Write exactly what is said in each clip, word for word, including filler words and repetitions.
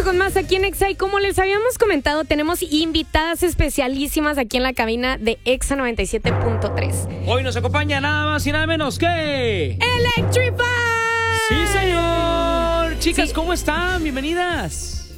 con más aquí en Exa y como les habíamos comentado, tenemos invitadas especialísimas aquí en la cabina de Exa noventa y siete punto tres. Hoy nos acompaña nada más y nada menos que... ¡Electrify! ¡Sí, señor! Chicas, Sí. ¿cómo están? Bienvenidas.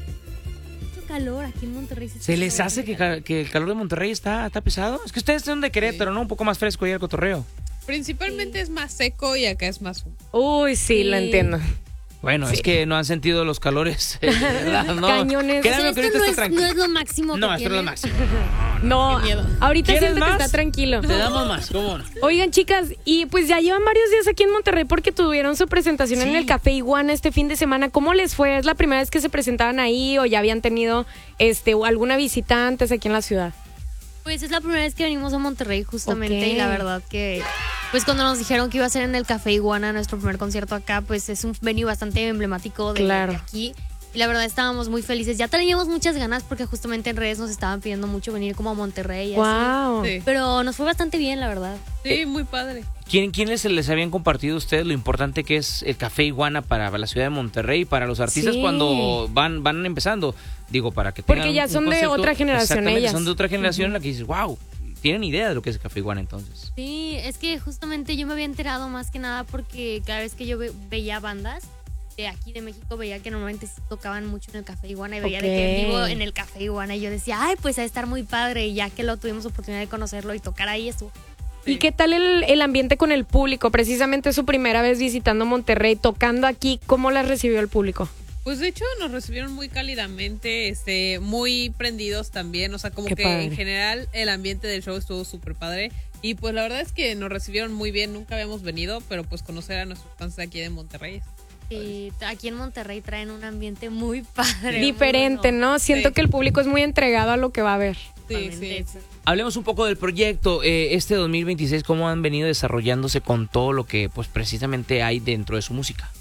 Mucho calor aquí en Monterrey. ¿Se les hace que, ca- que el calor de Monterrey está, está pesado? Es que ustedes son de Querétaro, ¿no? Un poco más fresco ahí el cotorreo. Principalmente sí. Es más seco y acá es más húmedo. Uy, sí, Sí. lo entiendo. Bueno, Sí. es que no han sentido los calores, eh, ¿verdad? No. Cañones. Créanme O sea, que esto ahorita no está es, tranquilo. no es lo máximo No, que esto no es lo tiene. máximo. No, Qué miedo. ahorita ¿Quieres siento que más? está tranquilo. Te damos más, ¿cómo no? Oigan, chicas, y pues ya llevan varios días aquí en Monterrey porque tuvieron su presentación Sí. en el Café Iguana este fin de semana. ¿Cómo les fue? ¿Es la primera vez que se presentaban ahí o ya habían tenido este alguna visita antes aquí en la ciudad? Pues es la primera vez que venimos a Monterrey justamente Ok. y la verdad que pues cuando nos dijeron que iba a ser en el Café Iguana nuestro primer concierto acá, pues es un venue bastante emblemático de, Claro. de aquí. Y la verdad estábamos muy felices. Ya teníamos muchas ganas porque justamente en redes nos estaban pidiendo mucho venir como a Monterrey y así. Wow. Sí, Pero nos fue bastante bien, la verdad. sí, muy padre. ¿Quién, ¿Quiénes les habían compartido a ustedes lo importante que es el Café Iguana para la ciudad de Monterrey, para los artistas Sí. cuando van van empezando? Digo, para que tengan Porque ya un son de concepto- otra generación Exactamente, ellas. son de otra generación en la que dices, wow, tienen idea de lo que es el Café Iguana entonces. Sí, es que justamente yo me había enterado más que nada porque cada vez que yo ve- veía bandas de aquí de México, veía que normalmente sí tocaban mucho en el Café Iguana y veía de que en Ok. vivo en el Café Iguana y yo decía, ay, pues a estar muy padre y ya que lo tuvimos oportunidad de conocerlo y tocar ahí estuvo. ¿Y qué tal el, el ambiente con el público? Precisamente su primera vez visitando Monterrey, tocando aquí, ¿cómo las recibió el público? Pues de hecho nos recibieron muy cálidamente, este, muy prendidos también, o sea, como Qué que padre. en general el ambiente del show estuvo súper padre y pues la verdad es que nos recibieron muy bien, nunca habíamos venido, pero pues conocer a nuestros fans de aquí de Monterrey. Y aquí en Monterrey traen un ambiente muy padre. muy Diferente, bueno. ¿no? Siento Sí. que el público es muy entregado a lo que va a ver. Sí, Totalmente. sí. Hablemos un poco del proyecto, eh, este dos mil veintiséis, cómo han venido desarrollándose con todo lo que pues precisamente hay dentro de su música.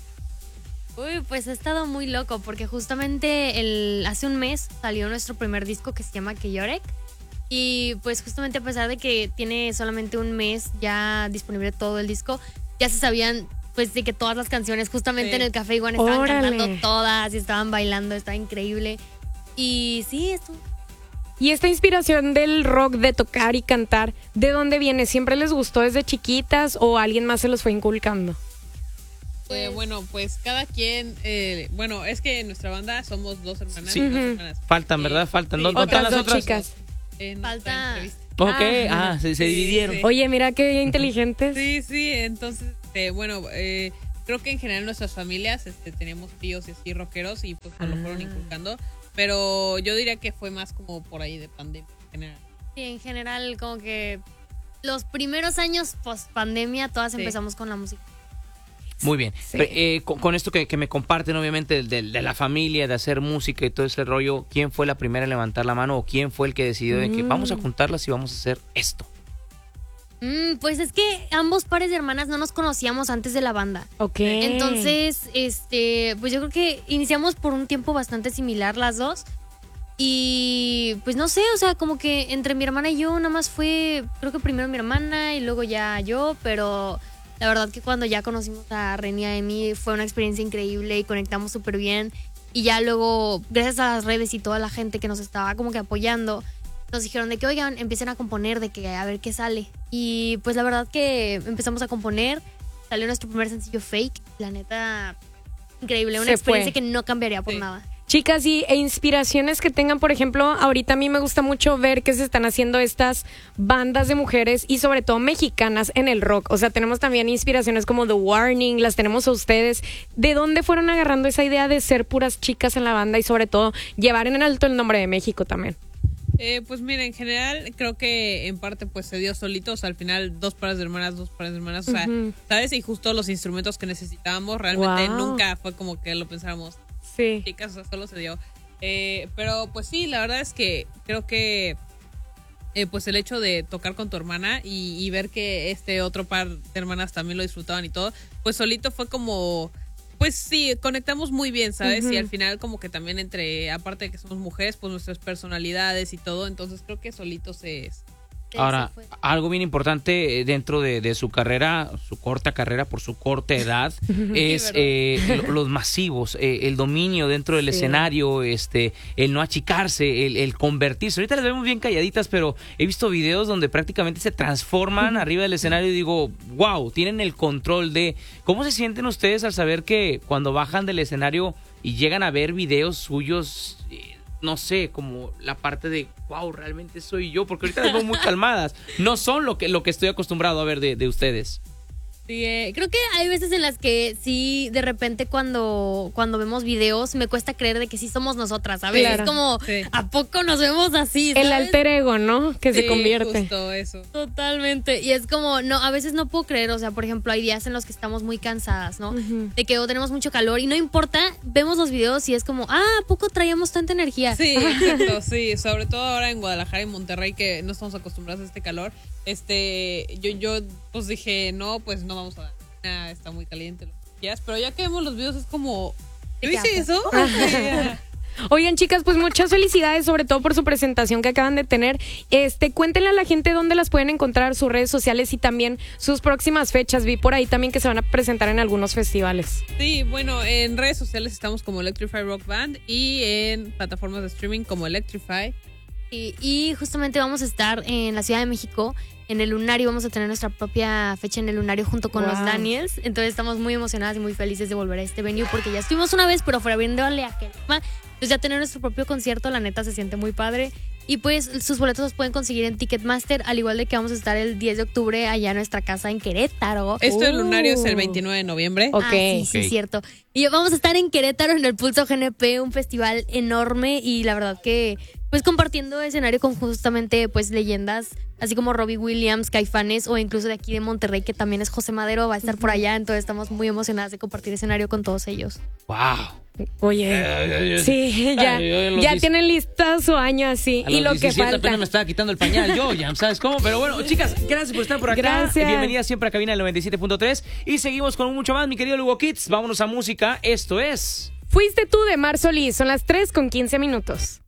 Uy, pues ha estado muy loco porque justamente el, hace un mes salió nuestro primer disco que se llama Keyorek y pues justamente a pesar de que tiene solamente un mes ya disponible todo el disco, ya se sabían pues de que todas las canciones justamente Sí. en el Café Iguana estaban Órale. cantando todas y estaban bailando, estaba increíble y sí, esto Y esta inspiración del rock, de tocar y cantar, ¿de dónde viene? ¿Siempre les gustó desde chiquitas o alguien más se los fue inculcando? Eh, bueno, pues cada quien, eh, bueno, es que en nuestra banda somos dos hermanas. Sí. dos Ujú. hermanas. Faltan, Sí. ¿verdad? Faltan. Sí. ¿Dónde Otras están dos las otras? chicas. En nuestra Falta- entrevista. Ok, Ah. ah, se, se Sí, dividieron. sí. Oye, mira qué inteligentes. Sí, sí, entonces, este, bueno, eh, creo que en general nuestras familias este, teníamos tíos y así rockeros y pues nos lo fueron Ah. inculcando, pero yo diría que fue más como por ahí de pandemia en general. sí, en general como que los primeros años post pandemia todas Sí. empezamos con la música. Muy bien. Sí. Pe- eh, con, con esto que, que me comparten, obviamente, de, de la familia, de hacer música y todo ese rollo, ¿quién fue la primera en levantar la mano o quién fue el que decidió de que Mm. vamos a juntarlas y vamos a hacer esto? Mm, pues es que ambos pares de hermanas no nos conocíamos antes de la banda. Ok. Entonces, este, pues yo creo que iniciamos por un tiempo bastante similar las dos. Y pues no sé, o sea, como que entre mi hermana y yo nada más fue, creo que primero mi hermana y luego ya yo, pero la verdad que cuando ya conocimos a Reni y a Emi fue una experiencia increíble y conectamos súper bien. Y ya luego, gracias a las redes y toda la gente que nos estaba como que apoyando, nos dijeron de que, oigan, empiecen a componer, de que a ver qué sale. Y pues la verdad que empezamos a componer, salió nuestro primer sencillo Fake, la neta, increíble, una Se experiencia fue. que no cambiaría por Sí. nada. Chicas, y, e inspiraciones que tengan, por ejemplo, ahorita a mí me gusta mucho ver que se están haciendo estas bandas de mujeres y sobre todo mexicanas en el rock. O sea, tenemos también inspiraciones como The Warning, las tenemos a ustedes. ¿De dónde fueron agarrando esa idea de ser puras chicas en la banda y sobre todo llevar en alto el nombre de México también? Eh, pues mira, en general creo que en parte pues se dio solito, o sea, al final dos pares de hermanas, dos pares de hermanas, o sea, Ujú. ¿sabes? Y justo los instrumentos que necesitábamos, realmente Wow. nunca fue como que lo pensáramos. Sí. Chicas, o sea, solo se dio. Eh, pero pues sí, la verdad es que creo que eh, pues el hecho de tocar con tu hermana y, y ver que este otro par de hermanas también lo disfrutaban y todo, pues solito fue como, pues sí, conectamos muy bien, ¿sabes? Ujú. Y al final como que también entre, aparte de que somos mujeres, pues nuestras personalidades y todo, entonces creo que solito se, Ahora, fue. algo bien importante dentro de, de su carrera, su corta carrera por su corta edad, es eh, lo- los masivos, eh, el dominio dentro del Sí. escenario, este, el no achicarse, el, el convertirse. Ahorita las vemos bien calladitas, pero he visto videos donde prácticamente se transforman arriba del escenario y digo, wow, tienen el control de... ¿Cómo se sienten ustedes al saber que cuando bajan del escenario y llegan a ver videos suyos... eh, no sé, como la parte de, wow, realmente soy yo, porque ahorita las veo muy calmadas. No son lo que, lo que estoy acostumbrado a ver de, de ustedes. Sí, eh, creo que hay veces en las que sí, de repente cuando, cuando vemos videos, me cuesta creer de que sí somos nosotras, ¿sabes? Claro. Es como, Sí. ¿a poco nos vemos así? El ¿sabes? alter ego, ¿no? Que se Sí, convierte. justo eso. Totalmente. Y es como, no, a veces no puedo creer, o sea, por ejemplo, hay días en los que estamos muy cansadas, ¿no? Ujú. De que o tenemos mucho calor y no importa, vemos los videos y es como, ah, ¿a poco traíamos tanta energía? Sí, exacto, sí, sobre todo ahora en Guadalajara y Monterrey que no estamos acostumbrados a este calor. Este, yo, yo pues dije, no, pues no vamos a dar. Ah, está muy caliente, lo que quieras, pero ya que vemos los videos es como, ¿yo ¿Qué hice haces? eso? Sí. Oigan, chicas, pues muchas felicidades, sobre todo por su presentación que acaban de tener. Este, cuéntenle a la gente dónde las pueden encontrar, sus redes sociales y también sus próximas fechas. Vi por ahí también que se van a presentar en algunos festivales. Sí, bueno, en redes sociales estamos como Electrify Rock Band y en plataformas de streaming como Electrify. Y, y justamente vamos a estar en la Ciudad de México, en el Lunario, vamos a tener nuestra propia fecha en el Lunario junto con Wow. los Daniels. Entonces estamos muy emocionadas y muy felices de volver a este venue porque ya estuvimos una vez, pero fuera viéndole a Kelma. Entonces ya tener nuestro propio concierto, la neta se siente muy padre. Y pues sus boletos los pueden conseguir en Ticketmaster, al igual de que vamos a estar el diez de octubre allá en nuestra casa en Querétaro. Esto del Uh. lunario es el veintinueve de noviembre. Ok. Ah, sí, sí, Ok. cierto. Y vamos a estar en Querétaro en el Pulso G N P, un festival enorme y la verdad que pues compartiendo escenario con justamente pues leyendas así como Robbie Williams, Caifanes o incluso de aquí de Monterrey que también es José Madero, va a estar por allá, entonces estamos muy emocionadas de compartir escenario con todos ellos. Wow. Oye, sí, ya, Ay, yo en los ya dis- tienen lista su año así. A Y los lo que diecisiete falta. apenas me estaba quitando el pañal yo, ya sabes cómo. Pero bueno, chicas, gracias por estar por acá. Gracias. Bienvenidas siempre a Cabina del noventa y siete punto tres. Y seguimos con mucho más, mi querido Lugo Kids. Vámonos a música. Esto es... Fuiste tú de Mar Solís, son las tres con quince minutos.